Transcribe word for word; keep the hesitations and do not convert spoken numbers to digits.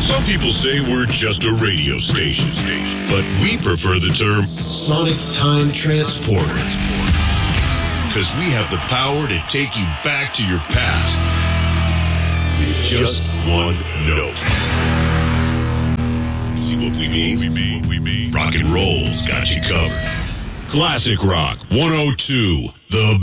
Some people say we're just a radio station, but we prefer the term Sonic Time Transporter, because we have the power to take you back to your past with just one note. See what we mean? We mean, we mean. Rock and roll's got you covered. Classic Rock one oh two, the